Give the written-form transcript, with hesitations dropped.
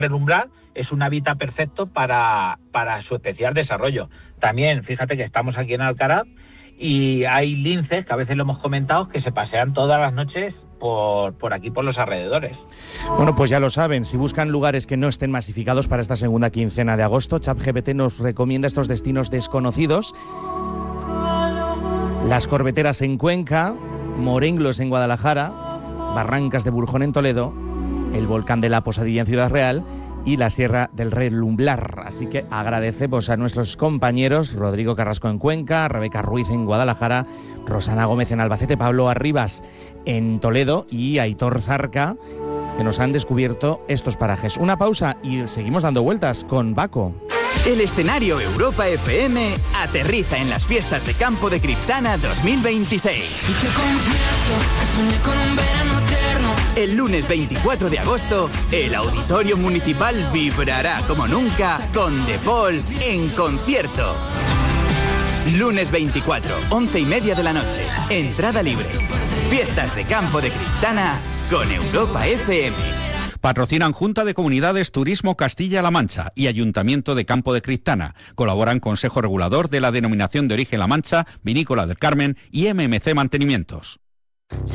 El umbral es un hábitat perfecto para su especial desarrollo. También, fíjate que estamos aquí en Alcaraz y hay linces, que a veces lo hemos comentado, que se pasean todas las noches por aquí, por los alrededores. Bueno, pues ya lo saben, si buscan lugares que no estén masificados para esta segunda quincena de agosto, ChatGPT nos recomienda estos destinos desconocidos. Las Corbeteras en Cuenca, Morenglos en Guadalajara, Barrancas de Burjón en Toledo, el Volcán de la Posadilla en Ciudad Real y la Sierra del Relumblar. Así que agradecemos a nuestros compañeros Rodrigo Carrasco en Cuenca, Rebeca Ruiz en Guadalajara, Rosana Gómez en Albacete, Pablo Arribas en Toledo y Aitor Zarca, que nos han descubierto estos parajes. Una pausa y seguimos dando vueltas con Baco. El escenario Europa FM aterriza en las fiestas de campo de Criptana 2026. Y te confieso que soñé con un verano eterno. El lunes 24 de agosto, el Auditorio Municipal vibrará como nunca con The Paul en concierto. Lunes 24, 11:30 de la noche. Entrada libre. Fiestas de campo de Criptana con Europa FM. Patrocinan Junta de Comunidades Turismo Castilla-La Mancha y Ayuntamiento de Campo de Criptana. Colaboran Consejo Regulador de la Denominación de Origen La Mancha, Vinícola del Carmen y MMC Mantenimientos.